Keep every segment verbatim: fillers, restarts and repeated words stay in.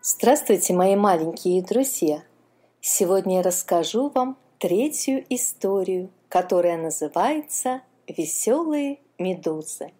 Здравствуйте, мои маленькие друзья! Сегодня я расскажу вам третью историю, которая называется «Веселые медузы».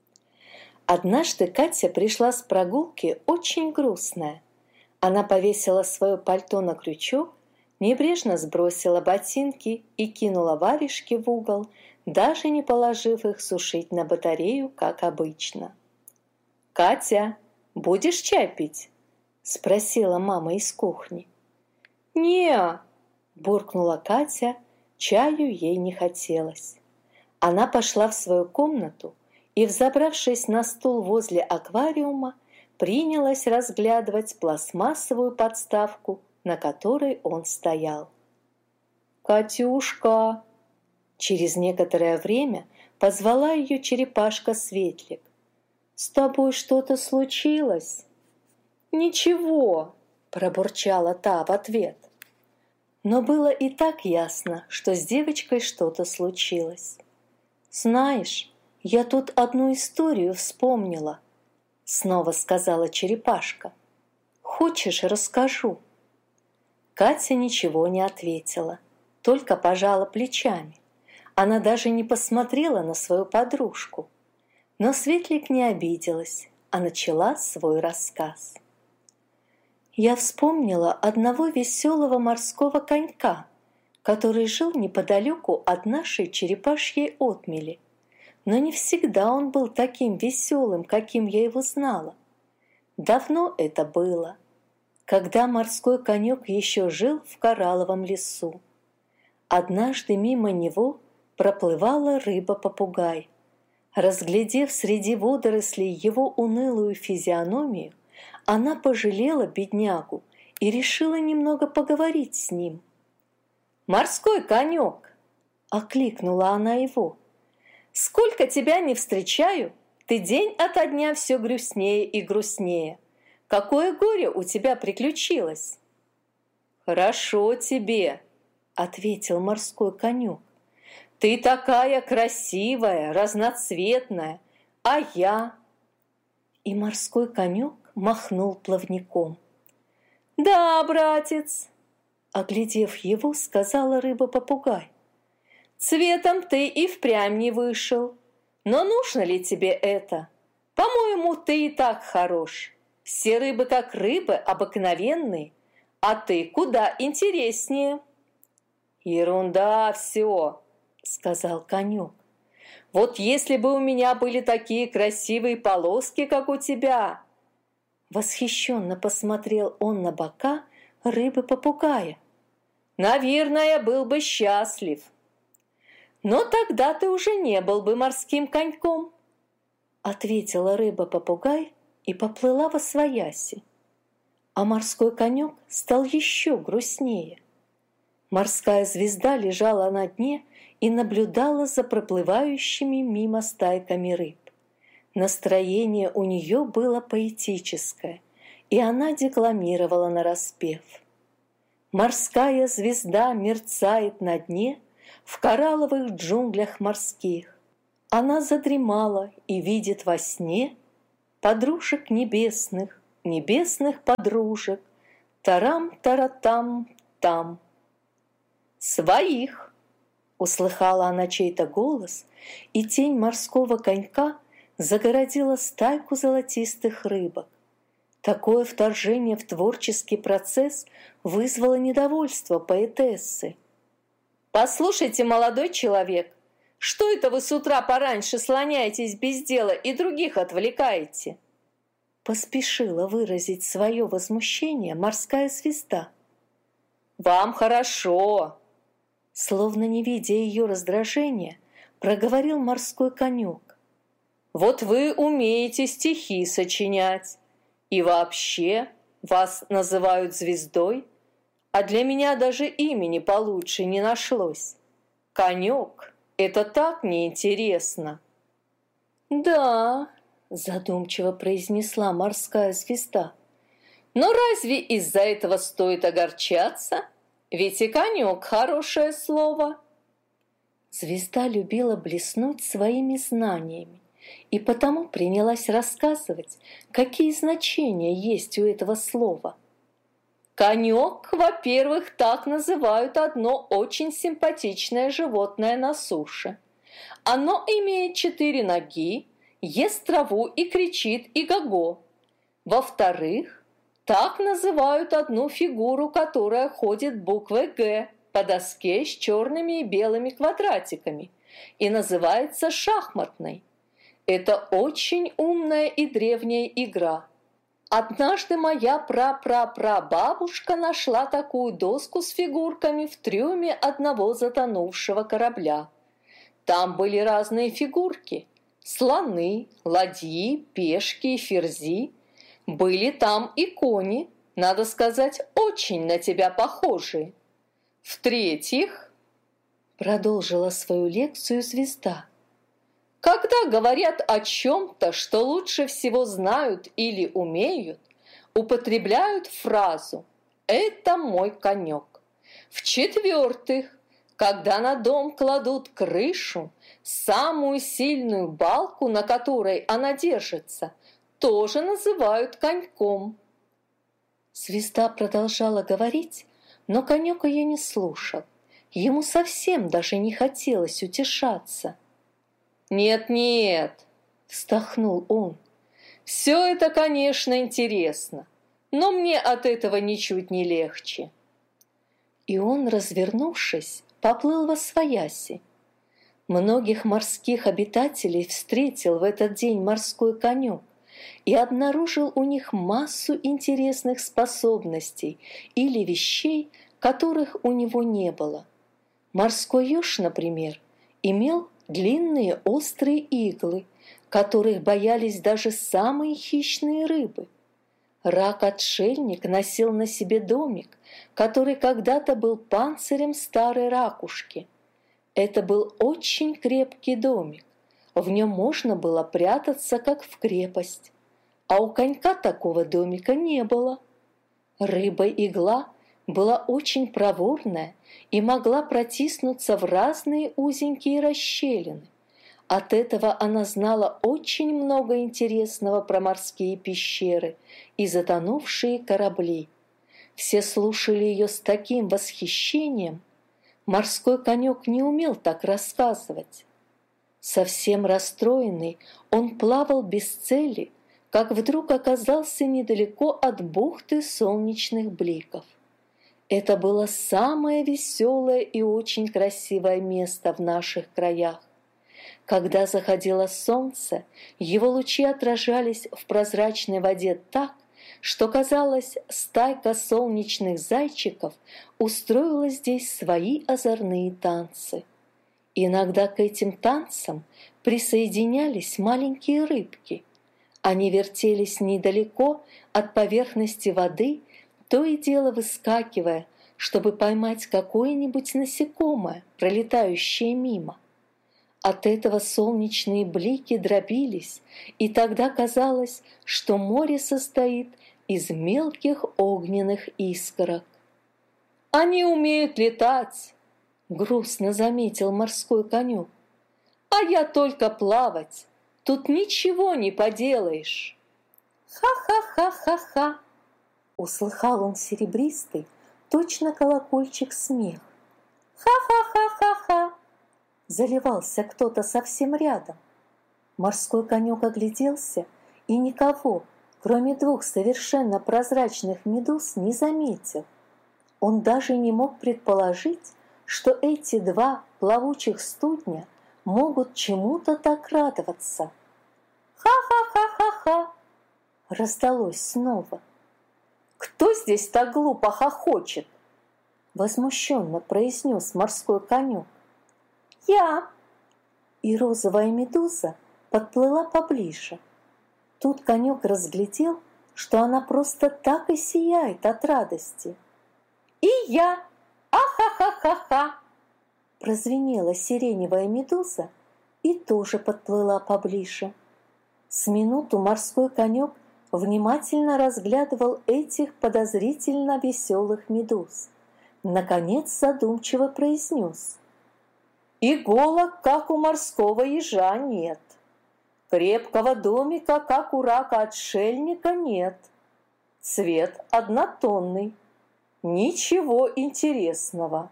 Однажды Катя пришла с прогулки очень грустная. Она повесила свое пальто на крючок, небрежно сбросила ботинки и кинула варежки в угол, даже не положив их сушить на батарею, как обычно. «Катя, будешь чай пить?» — спросила мама из кухни. «Не-а!» — буркнула Катя, чаю ей не хотелось. Она пошла в свою комнату и, взобравшись на стул возле аквариума, принялась разглядывать пластмассовую подставку, на которой он стоял. «Катюшка!» Через некоторое время позвала ее черепашка-светлик. «С тобой что-то случилось?» «Ничего», — пробурчала та в ответ. Но было и так ясно, что с девочкой что-то случилось. «Знаешь, я тут одну историю вспомнила», — снова сказала черепашка. «Хочешь, расскажу?» Катя ничего не ответила, только пожала плечами. Она даже не посмотрела на свою подружку. Но Светлик не обиделась, а начала свой рассказ. Я вспомнила одного веселого морского конька, который жил неподалеку от нашей черепашьей отмели. Но не всегда он был таким веселым, каким я его знала. Давно это было, когда морской конек еще жил в коралловом лесу. Однажды мимо него проплывала рыба-попугай. Разглядев среди водорослей его унылую физиономию, она пожалела беднягу и решила немного поговорить с ним. «Морской конек!» — окликнула она его. «Сколько тебя не встречаю, ты день ото дня все грустнее и грустнее. Какое горе у тебя приключилось?» «Хорошо тебе!» — ответил морской конек. «Ты такая красивая, разноцветная, а я...» И морской конек махнул плавником. «Да, братец!» — оглядев его, сказала рыба-попугай. «Цветом ты и впрямь не вышел. Но нужно ли тебе это? По-моему, ты и так хорош. Все рыбы как рыбы, обыкновенные, а ты куда интереснее». «Ерунда все!» — сказал конек. «Вот если бы у меня были такие красивые полоски, как у тебя!» Восхищенно посмотрел он на бока рыбы-попугая. «Наверное, был бы счастлив. Но тогда ты уже не был бы морским коньком», ответила рыба-попугай и поплыла восвояси. А морской конек стал еще грустнее. Морская звезда лежала на дне и наблюдала за проплывающими мимо стайками рыб. Настроение у нее было поэтическое, и она декламировала нараспев. «Морская звезда мерцает на дне в коралловых джунглях морских. Она задремала и видит во сне подружек небесных, небесных подружек, тарам-таратам-там». «Своих!» — услыхала она чей-то голос, и тень морского конька загородила стайку золотистых рыбок. Такое вторжение в творческий процесс вызвало недовольство поэтессы. «Послушайте, молодой человек, что это вы с утра пораньше слоняетесь без дела и других отвлекаете?» Поспешила выразить свое возмущение морская звезда. «Вам хорошо!» Словно не видя ее раздражения, проговорил морской конек. «Вот вы умеете стихи сочинять, и вообще вас называют звездой, а для меня даже имени получше не нашлось. Конек — это так неинтересно». «Да», — задумчиво произнесла морская звезда. «Но разве из-за этого стоит огорчаться? Ведь и конек — хорошее слово». Звезда любила блеснуть своими знаниями и потому принялась рассказывать, какие значения есть у этого слова. Конек, во-первых, так называют одно очень симпатичное животное на суше. Оно имеет четыре ноги, ест траву и кричит «иго-го». Во-вторых, так называют одну фигуру, которая ходит буквой «Г» по доске с черными и белыми квадратиками и называется шахматной. Это очень умная и древняя игра. Однажды моя пра-пра-пра-бабушка нашла такую доску с фигурками в трюме одного затонувшего корабля. Там были разные фигурки – слоны, ладьи, пешки и ферзи. Были там и кони, надо сказать, очень на тебя похожие. В-третьих, продолжила свою лекцию звезда, когда говорят о чем-то, что лучше всего знают или умеют, употребляют фразу «это мой конек». В-четвертых, когда на дом кладут крышу, самую сильную балку, на которой она держится, тоже называют коньком. Звезда продолжала говорить, но конек ее не слушал. Ему совсем даже не хотелось утешаться. «Нет-нет», — вздохнул он, — «все это, конечно, интересно, но мне от этого ничуть не легче». И он, развернувшись, поплыл восвояси. Многих морских обитателей встретил в этот день морской конек и обнаружил у них массу интересных способностей или вещей, которых у него не было. Морской еж, например, имел длинные острые иглы, которых боялись даже самые хищные рыбы. Рак-отшельник носил на себе домик, который когда-то был панцирем старой ракушки. Это был очень крепкий домик, в нем можно было прятаться, как в крепость, а у конька такого домика не было. Рыба-игла была очень проворная и могла протиснуться в разные узенькие расщелины. От этого она знала очень много интересного про морские пещеры и затонувшие корабли. Все слушали ее с таким восхищением. Морской конек не умел так рассказывать. Совсем расстроенный, он плавал без цели, как вдруг оказался недалеко от бухты солнечных бликов. Это было самое веселое и очень красивое место в наших краях. Когда заходило солнце, его лучи отражались в прозрачной воде так, что, казалось, стайка солнечных зайчиков устроила здесь свои озорные танцы. Иногда к этим танцам присоединялись маленькие рыбки. Они вертелись недалеко от поверхности воды, то и дело выскакивая, чтобы поймать какое-нибудь насекомое, пролетающее мимо. От этого солнечные блики дробились, и тогда казалось, что море состоит из мелких огненных искорок. «Они умеют летать», — грустно заметил морской конек. «А я только плавать, тут ничего не поделаешь». «Ха-ха-ха-ха-ха!» — услыхал он серебристый, точно колокольчик, смех. «Ха-ха-ха-ха-ха!» — заливался кто-то совсем рядом. Морской конек огляделся и никого, кроме двух совершенно прозрачных медуз, не заметил. Он даже не мог предположить, что эти два плавучих студня могут чему-то так радоваться. «Ха-ха-ха-ха-ха!» — раздалось снова. «Кто здесь так глупо хохочет?» — возмущенно произнес морской конек. «Я!» И розовая медуза подплыла поближе. Тут конек разглядел, что она просто так и сияет от радости. «И я! А-ха-ха-ха-ха!» Прозвенела сиреневая медуза и тоже подплыла поближе. С минуту морской конек внимательно разглядывал этих подозрительно веселых медуз. Наконец задумчиво произнес: «Иголок, как у морского ежа, нет. Крепкого домика, как у рака-отшельника, нет. Цвет однотонный. Ничего интересного.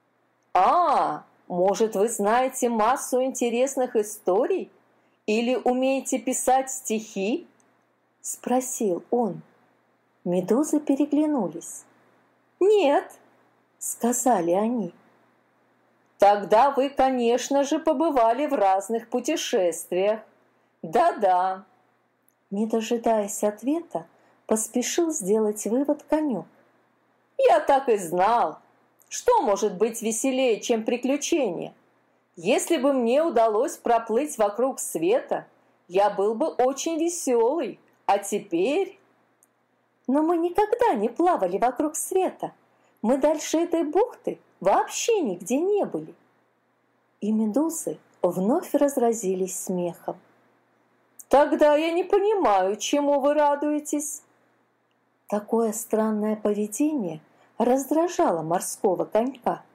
А, может, вы знаете массу интересных историй? Или умеете писать стихи? Спросил он. Медузы переглянулись. Нет, сказали они. Тогда вы, конечно же, побывали в разных путешествиях. Да-да. Не дожидаясь ответа, поспешил сделать вывод конек. Я так и знал. Что может быть веселее, чем приключение? Если бы мне удалось проплыть вокруг света, я был бы очень веселый. А теперь... Но мы никогда не плавали вокруг света. Мы дальше этой бухты вообще нигде не были. И медузы вновь разразились смехом. Тогда я не понимаю, чему вы радуетесь. Такое странное поведение раздражало морского конька.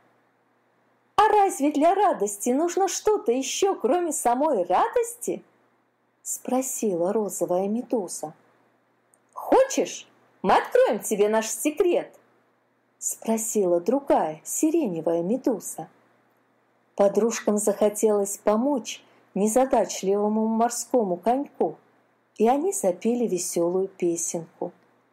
А разве для радости нужно что-то еще, кроме самой радости? Спросила розовая медуза. Хочешь, мы откроем тебе наш секрет? Спросила другая сиреневая медуза. Подружкам захотелось помочь незадачливому морскому коньку, и они запели веселую песенку.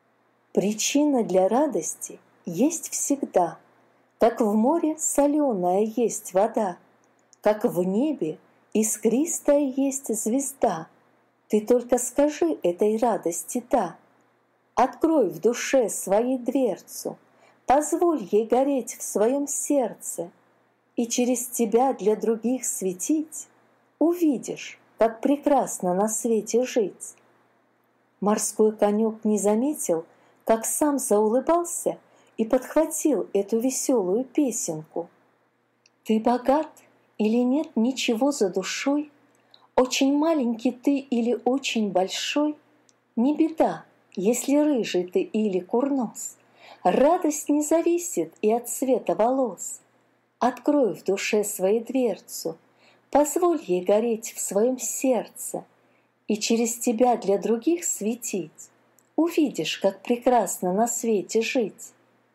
Причина для радости есть всегда, как в море соленая есть вода, как в небе искристая есть звезда. Ты только скажи этой радости «да». Открой в душе своей дверцу, позволь ей гореть в своем сердце, и через тебя для других светить. Увидишь, как прекрасно на свете жить. Морской конек не заметил, как сам заулыбался и подхватил эту веселую песенку. Ты богат или нет ничего за душой, очень маленький ты или очень большой, не беда, если рыжий ты или курнос. Радость не зависит и от цвета волос. Открой в душе своей дверцу, позволь ей гореть в своем сердце и через тебя для других светить. Увидишь, как прекрасно на свете жить.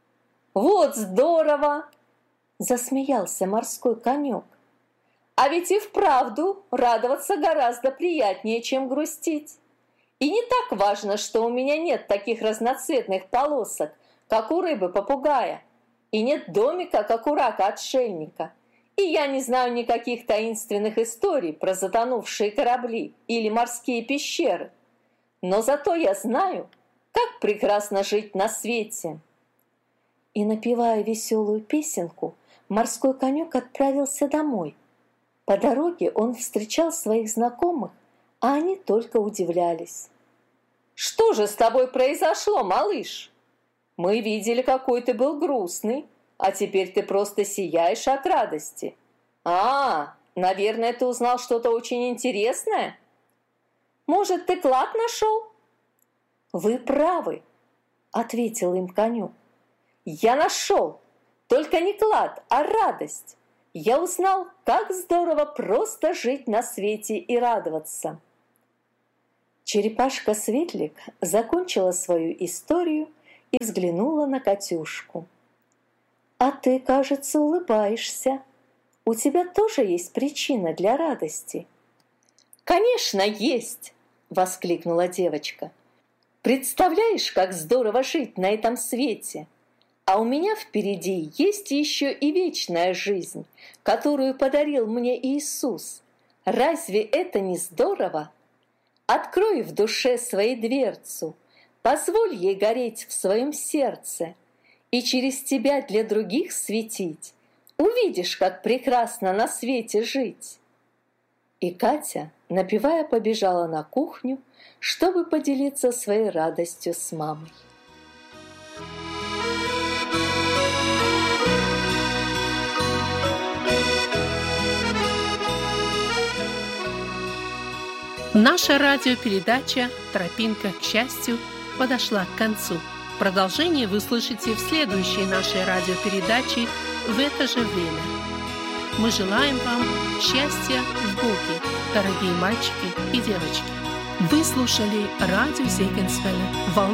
Вот здорово! Засмеялся морской конек. А ведь и вправду радоваться гораздо приятнее, чем грустить. И не так важно, что у меня нет таких разноцветных полосок, как у рыбы-попугая, и нет домика, как у рака-отшельника. И я не знаю никаких таинственных историй про затонувшие корабли или морские пещеры. Но зато я знаю, как прекрасно жить на свете. И, напевая веселую песенку, морской конек отправился домой. По дороге он встречал своих знакомых, а они только удивлялись. «Что же с тобой произошло, малыш? Мы видели, какой ты был грустный, а теперь ты просто сияешь от радости. А, наверное, ты узнал что-то очень интересное? Может, ты клад нашел?» «Вы правы», — ответил им конек. «Я нашел, только не клад, а радость. Я узнал, как здорово просто жить на свете и радоваться». Черепашка-светлик закончила свою историю и взглянула на Катюшку. «А ты, кажется, улыбаешься. У тебя тоже есть причина для радости». «Конечно, есть!» — воскликнула девочка. «Представляешь, как здорово жить на этом свете! А у меня впереди есть еще и вечная жизнь, которую подарил мне Иисус. Разве это не здорово? Открой в душе своей дверцу, позволь ей гореть в своем сердце и через тебя для других светить. Увидишь, как прекрасно на свете жить». И Катя, напевая, побежала на кухню, чтобы поделиться своей радостью с мамой. Наша радиопередача «Тропинка к счастью» подошла к концу. Продолжение вы слышите в следующей нашей радиопередаче в это же время. Мы желаем вам счастья в Боге. дорогие мальчики и девочки. Вы слушали радио Зегенсвелле,